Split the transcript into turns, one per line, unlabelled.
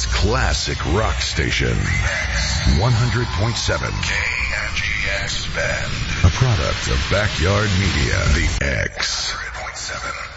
Portland's classic rock station. 100.7 KNGX Bend. A product of Backyard Media. The X. 100.7.